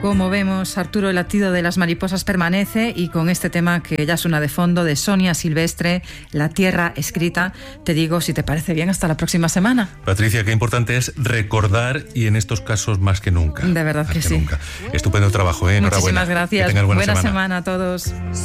Como vemos, Arturo, el latido de las mariposas permanece, y con este tema que ya suena de fondo de Sonia Silvestre, La tierra escrita, te digo, si te parece bien, hasta la próxima semana. Patricia, qué importante es recordar, y en estos casos más que nunca. De verdad que sí. Nunca. Estupendo trabajo, ¿eh? Enhorabuena. Muchísimas gracias. Que tengas buena semana a todos.